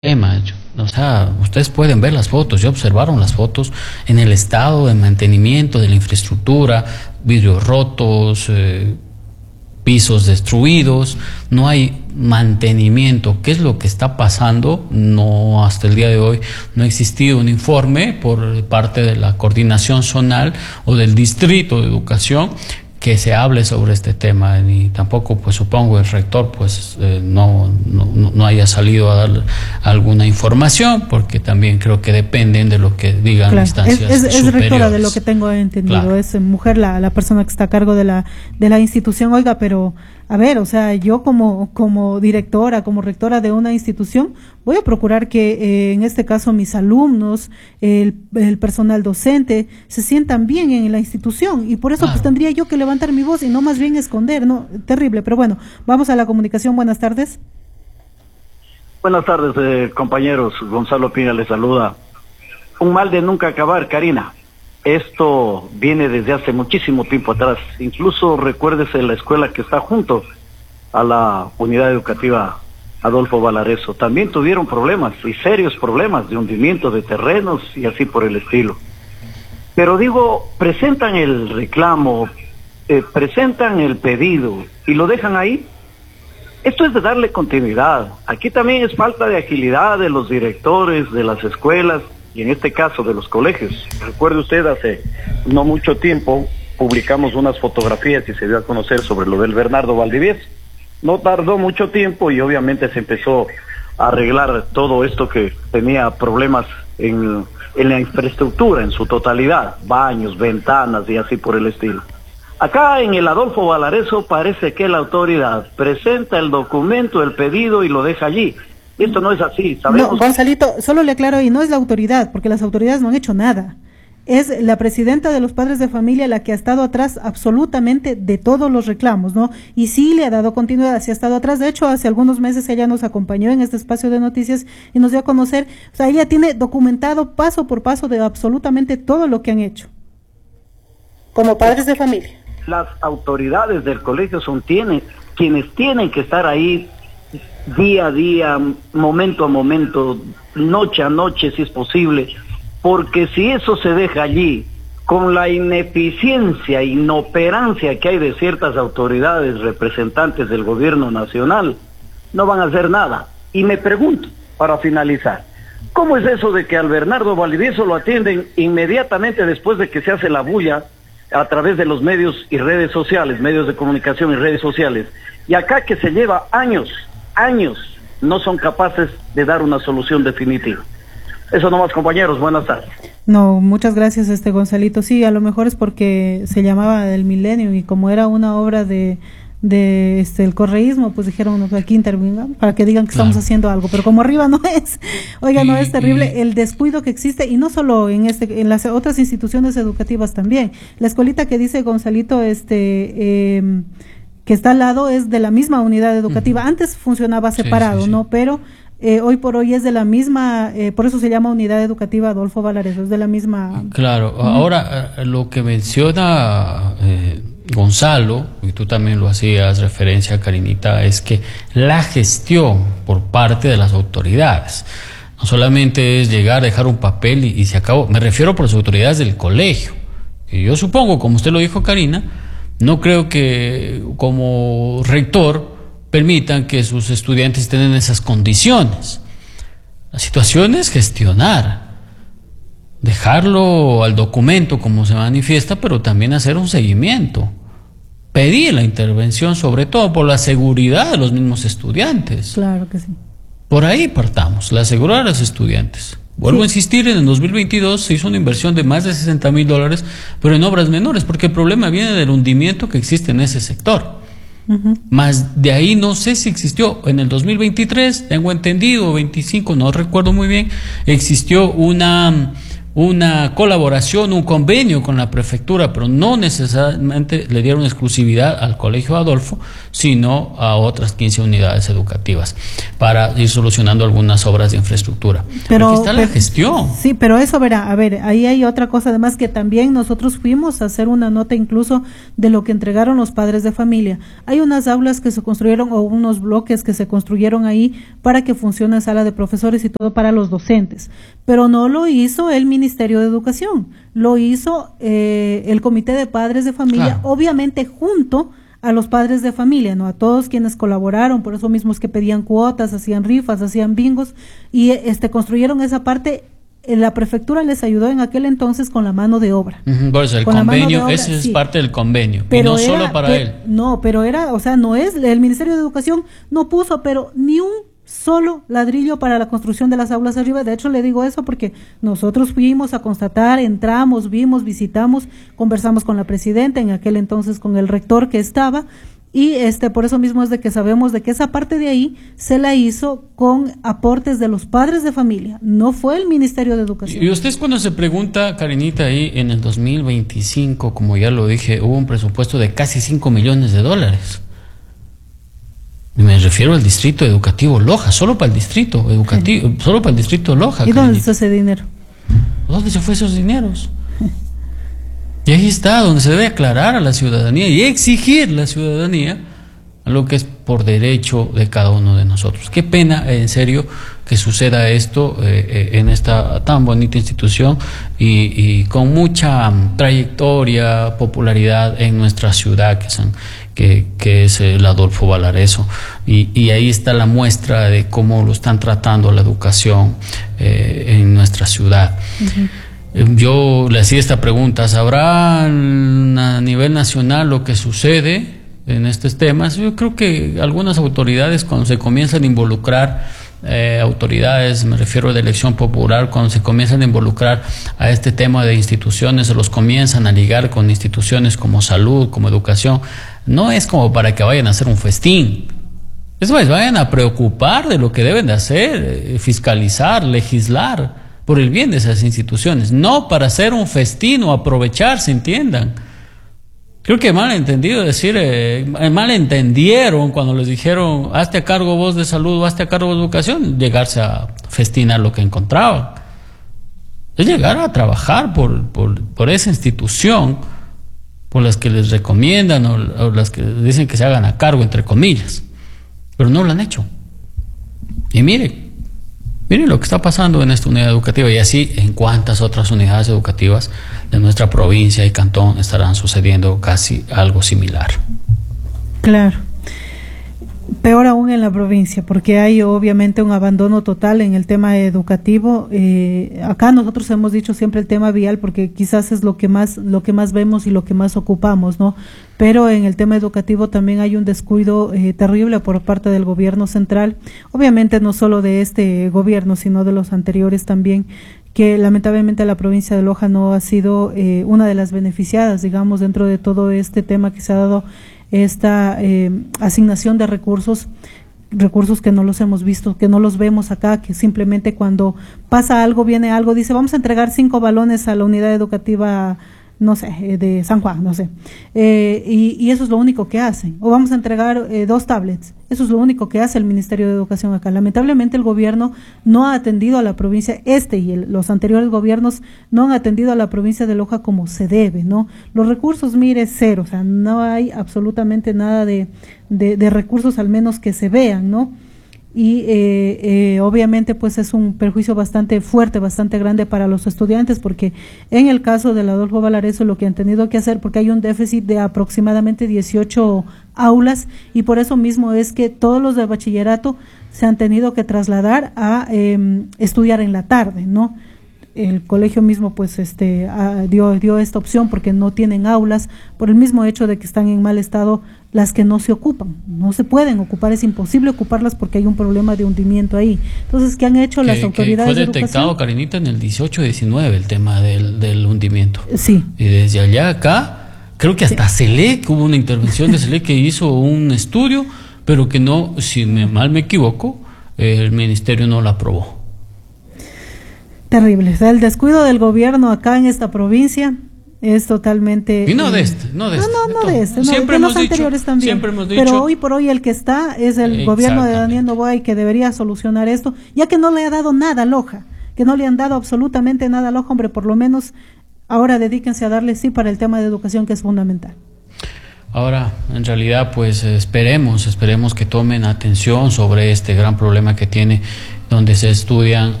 tema. O sea, ustedes pueden ver las fotos, ya observaron las fotos en el estado de mantenimiento de la infraestructura, vidrios rotos, pisos destruidos, no hay mantenimiento. ¿Qué es lo que está pasando? No, hasta el día de hoy no ha existido un informe por parte de la coordinación zonal o del distrito de educación que se hable sobre este tema, ni tampoco, pues supongo, el rector pues no haya salido a dar alguna información, porque también creo que dependen de lo que digan instancias superiores. Es rectora, de lo que tengo entendido, claro. Es mujer la persona que está a cargo de la institución. Oiga, pero a ver, o sea, yo como directora, como rectora de una institución, voy a procurar que en este caso mis alumnos, el personal docente, se sientan bien en la institución, y por eso pues tendría yo que levantar mi voz y no más bien esconder, ¿no? Terrible, pero bueno, vamos a la comunicación. Buenas tardes. Buenas tardes, compañeros. Gonzalo Pina les saluda. Un mal de nunca acabar, Karina. Esto viene desde hace muchísimo tiempo atrás. Incluso recuérdese la escuela que está junto a la unidad educativa Adolfo Valareso. También tuvieron problemas, y serios problemas, de hundimiento de terrenos y así por el estilo. Pero digo, presentan el reclamo, presentan el pedido y lo dejan ahí. Esto es de darle continuidad. Aquí también es falta de agilidad de los directores de las escuelas, y en este caso de los colegios. Recuerde usted, hace no mucho tiempo publicamos unas fotografías y se dio a conocer sobre lo del Bernardo Valdivieso. No tardó mucho tiempo y obviamente se empezó a arreglar todo esto que tenía problemas en la infraestructura en su totalidad, baños, ventanas y así por el estilo. Acá en el Adolfo Valareso parece que la autoridad presenta el documento, el pedido y lo deja allí. Esto no es así, sabemos. No, Gonzalito, solo le aclaro, y no es la autoridad, porque las autoridades no han hecho nada. Es la presidenta de los padres de familia la que ha estado atrás absolutamente de todos los reclamos, ¿no? Y sí le ha dado continuidad, sí ha estado atrás. De hecho, hace algunos meses ella nos acompañó en este espacio de noticias y nos dio a conocer, o sea, ella tiene documentado paso por paso de absolutamente todo lo que han hecho, como padres de familia. Las autoridades del colegio son quienes tienen que estar ahí día a día, momento a momento, noche a noche si es posible, porque si eso se deja allí, con la ineficiencia, inoperancia que hay de ciertas autoridades representantes del gobierno nacional, no van a hacer nada. Y me pregunto, para finalizar, ¿cómo es eso de que al Bernardo Valdivieso lo atienden inmediatamente después de que se hace la bulla a través de los medios y redes sociales, medios de comunicación y redes sociales, y acá que se lleva años, no son capaces de dar una solución definitiva? Eso nomás, compañeros, buenas tardes. No, muchas gracias, Gonzalito. Sí, a lo mejor es porque se llamaba El Milenio y como era una obra de el correísmo, pues dijeron, aquí intervengan para que digan que estamos haciendo algo, pero como arriba no es. Oiga, no, es terrible el descuido que existe, y no solo en las otras instituciones educativas también. La escuelita que dice Gonzalito, que está al lado, es de la misma unidad educativa. Antes funcionaba separado, sí. ¿No? Pero hoy por hoy es de la misma, por eso se llama Unidad Educativa Adolfo Valareso, es de la misma. Claro, ahora lo que menciona Gonzalo, y tú también lo hacías referencia, Karinita, es que la gestión por parte de las autoridades no solamente es llegar, dejar un papel y se acabó. Me refiero por las autoridades del colegio. Y yo supongo, como usted lo dijo, Karina, no creo que como rector permitan que sus estudiantes estén en esas condiciones. La situación es gestionar, dejarlo al documento como se manifiesta, pero también hacer un seguimiento. Pedir la intervención, sobre todo por la seguridad de los mismos estudiantes. Claro que sí. Por ahí partamos, la seguridad de los estudiantes. Vuelvo a insistir, en el 2022 se hizo una inversión de más de $60,000, pero en obras menores, porque el problema viene del hundimiento que existe en ese sector. Más de ahí no sé si existió en el 2023, tengo entendido, 25, no recuerdo muy bien, existió una una colaboración, un convenio con la prefectura, pero no necesariamente le dieron exclusividad al Colegio Adolfo, sino a otras 15 unidades educativas para ir solucionando algunas obras de infraestructura. Pero aquí está la gestión. Sí, pero eso verá, a ver, ahí hay otra cosa, además que también nosotros fuimos a hacer una nota incluso de lo que entregaron los padres de familia. Hay unas aulas que se construyeron o unos bloques que se construyeron ahí para que funcione sala de profesores y todo para los docentes, pero no lo hizo el Ministerio de Educación, lo hizo el Comité de Padres de Familia, claro, obviamente junto a los padres de familia, ¿no? A todos quienes colaboraron, por eso mismo es que pedían cuotas, hacían rifas, hacían bingos y construyeron esa parte. La prefectura les ayudó en aquel entonces con la mano de obra. Por eso el convenio, ese es parte del convenio, pero y no solo para él. No, pero era, o sea, no es, el Ministerio de Educación no puso, pero ni un solo ladrillo para la construcción de las aulas arriba. De hecho, le digo eso porque nosotros fuimos a constatar, entramos, vimos, visitamos, conversamos con la presidenta, en aquel entonces con el rector que estaba, y por eso mismo es de que sabemos de que esa parte de ahí se la hizo con aportes de los padres de familia, no fue el Ministerio de Educación. Y usted cuando se pregunta, Karinita, ahí en el 2025, como ya lo dije, hubo un presupuesto de casi $5 millones. Me refiero al distrito educativo Loja, solo para el distrito educativo, sí, solo para el distrito Loja. ¿Y dónde está ese dinero? ¿Dónde se fue esos dineros? Y ahí está, donde se debe aclarar a la ciudadanía y exigir la ciudadanía a lo que es por derecho de cada uno de nosotros. Qué pena, en serio, que suceda esto en esta tan bonita institución y con mucha trayectoria, popularidad en nuestra ciudad, que es el Adolfo Valareso, y ahí está la muestra de cómo lo están tratando la educación en nuestra ciudad. Uh-huh. Yo le hacía esta pregunta: ¿sabrá a nivel nacional lo que sucede en estos temas? Yo creo que algunas autoridades, cuando se comienzan a involucrar, autoridades, me refiero de elección popular, cuando se comienzan a involucrar a este tema de instituciones, se los comienzan a ligar con instituciones como salud, como educación, no es como para que vayan a hacer un festín. Es más, vayan a preocupar de lo que deben de hacer, fiscalizar, legislar por el bien de esas instituciones, no para hacer un festín o aprovecharse, entiendan. Creo que mal entendieron cuando les dijeron: hazte a cargo vos de salud o hazte a cargo de educación, llegarse a festinar lo que encontraban. Es llegar a trabajar por esa institución, por las que les recomiendan o las que les dicen que se hagan a cargo, entre comillas, pero no lo han hecho. Y miren lo que está pasando en esta unidad educativa, y así en cuántas otras unidades educativas de nuestra provincia y cantón estarán sucediendo casi algo similar. Claro. Peor aún en la provincia, porque hay obviamente un abandono total en el tema educativo. Acá nosotros hemos dicho siempre el tema vial, porque quizás es lo que más vemos y lo que más ocupamos, ¿no? Pero en el tema educativo también hay un descuido terrible por parte del gobierno central, obviamente no solo de este gobierno, sino de los anteriores también, que lamentablemente la provincia de Loja no ha sido una de las beneficiadas, digamos, dentro de todo este tema que se ha dado, esta asignación de recursos que no los hemos visto, que no los vemos acá, que simplemente cuando pasa algo, viene algo, dice: vamos a entregar 5 balones a la unidad educativa, no sé, de San Juan, no sé, y eso es lo único que hacen, o vamos a entregar 2 tablets, eso es lo único que hace el Ministerio de Educación acá. Lamentablemente el gobierno no ha atendido a la provincia, los anteriores gobiernos no han atendido a la provincia de Loja como se debe, ¿no? Los recursos, mire, cero, o sea, no hay absolutamente nada de recursos, al menos que se vean, ¿no? Y obviamente pues es un perjuicio bastante fuerte, bastante grande para los estudiantes, porque en el caso del Adolfo Valareso lo que han tenido que hacer, porque hay un déficit de aproximadamente 18 aulas, y por eso mismo es que todos los de bachillerato se han tenido que trasladar a estudiar en la tarde, ¿no? El colegio mismo pues dio esta opción porque no tienen aulas, por el mismo hecho de que están en mal estado las que no se ocupan, no se pueden ocupar, es imposible ocuparlas porque hay un problema de hundimiento ahí. Entonces, ¿qué han hecho las autoridades de educación? Fue detectado, Karinita, en el 18-19 el tema del hundimiento. Sí. Y desde allá acá, creo que hasta SELEC, hubo una intervención de SELEC que hizo un estudio, pero que no, si mal me equivoco, el ministerio no la aprobó. Terrible. O sea, el descuido del gobierno acá en esta provincia es totalmente... Y no de este. Siempre hemos dicho, anteriores también. Siempre hemos dicho. Pero hoy por hoy el que está es el gobierno de Daniel Noboa, y que debería solucionar esto, ya que no le ha dado nada a Loja, que no le han dado absolutamente nada a Loja. Hombre, por lo menos ahora dedíquense a darle sí para el tema de educación, que es fundamental. Ahora, en realidad, pues esperemos que tomen atención sobre este gran problema que tiene, donde se estudian